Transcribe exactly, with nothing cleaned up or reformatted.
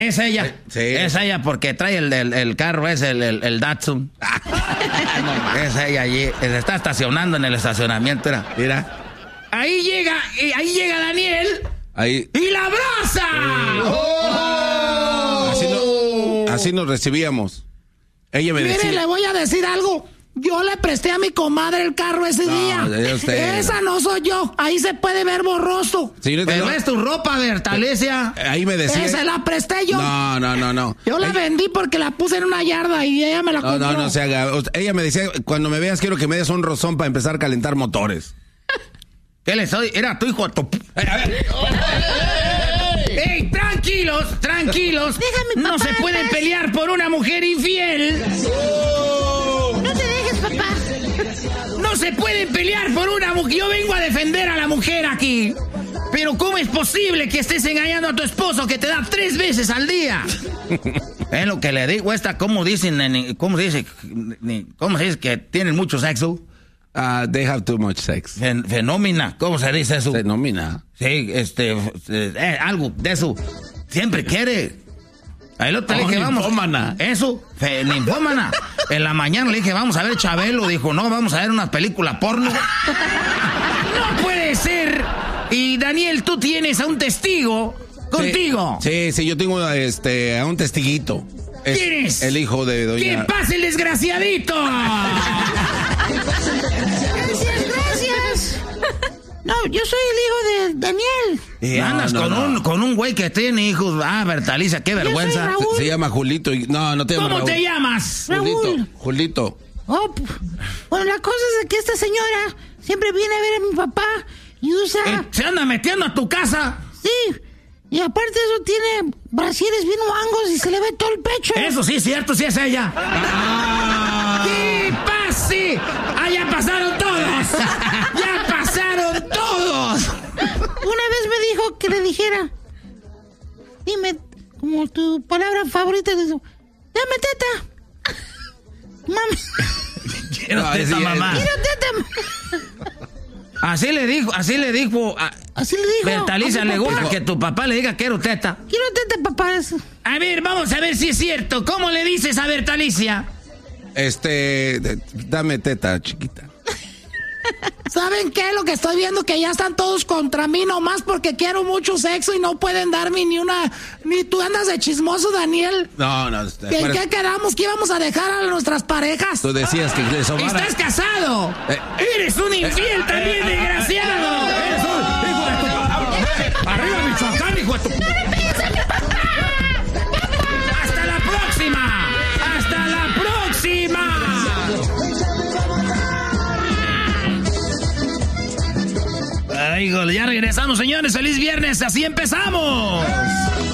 Es ella, sí. Es ella porque trae el, el, el carro, es el, el, el Datsun. Es ella allí, se está estacionando en el estacionamiento, mira. Mira. Ahí llega, ahí llega Daniel. Ahí. ¡Y la abraza! ¡Oh! Así, no, así nos recibíamos. Ella me Mire, decía... le voy a decir algo. Yo le presté a mi comadre el carro ese No, día. usted... Esa no soy yo. Ahí se puede ver borroso. Señorita, Pero no... es tu ropa, Bertalecia. Ahí me decía... Esa la presté yo. No, no, no, no. Yo la Ay... vendí porque la puse en una yarda y ella me la no, compró. No, no se haga. Ella me decía, cuando me veas quiero que me des un rozón para empezar a calentar motores. ¿Qué le soy? Era tu hijo a tu... A ver. ¡Ey, tranquilos, tranquilos! Déjame, no papá, se pueden papá. pelear por una mujer infiel. No te dejes, papá. No se pueden pelear por una mujer. Yo vengo a defender a la mujer aquí. Pero ¿cómo es posible que estés engañando a tu esposo que te da tres veces al día? Es lo que le digo. Esta, ¿cómo dicen? ¿Cómo se dice? ¿Cómo se dice que tienen mucho sexo? Uh, they have too much sex. Fen- fenómena, ¿cómo se dice eso? Fenómena. Sí, este, eh, algo de eso. Siempre quiere. Ahí lo te le Oh, dije, vamos. ninfómana. Eso, fe, ninfómana. En la mañana le dije, vamos a ver Chabelo. Dijo, no, vamos a ver una película porno. No puede ser. Y Daniel, tú tienes a un testigo contigo. Sí, sí, sí, yo tengo este, a un testiguito. Es ¿Quién es? El hijo de doña... ¡Que pase el desgraciadito! Gracias, gracias. No, yo soy el hijo de Daniel. Y No, andas no, con, no. Un, con un güey que tiene hijos. Ah, Bertalicia, qué vergüenza. Raúl. Se, se llama Julito. Y, no, no te llama ¿Cómo Raúl. te llamas? Julito. Raúl. Julito. Oh, p- bueno, la cosa es que esta señora siempre viene a ver a mi papá y usa... Eh, ¿Se anda metiendo a tu casa? Sí, y aparte eso tiene brasieres bien guangos y se le ve todo el pecho. Eso sí es cierto, sí es ella. Ah. ¡Que pase! ¡Ah, ya pasaron todos! ¡Ya pasaron todos! Una vez me dijo que le dijera, dime, como tu palabra favorita, le dijo, dame teta. Mami, Quiero No, teta, sí, mamá. quiero teta. Así le dijo, así le dijo. A Así le dijo. Bertalicia a mi le papá. gusta que tu papá le diga quiero teta. Quiero teta, papá. A ver, vamos a ver si es cierto. ¿Cómo le dices a Bertalicia? Este, de- dame teta, chiquita. ¿Saben qué? Lo que estoy viendo que ya están todos contra mí nomás porque quiero mucho sexo y no pueden darme ni una... Ni tú andas de chismoso, Daniel. No, no. ¿En acuérdate, qué quedamos? ¿Que íbamos a dejar a nuestras parejas? Tú decías que le sobrara. ¡Estás casado! Eh. ¡Eres un infiel también, desgraciado! ¡Eres un hijo de tu... ¡Arriba, Michoacán, hijo de tu... ¡Hasta la próxima! ¡Hasta la próxima! Ay, híjole, ya regresamos, señores. ¡Feliz viernes! ¡Así empezamos!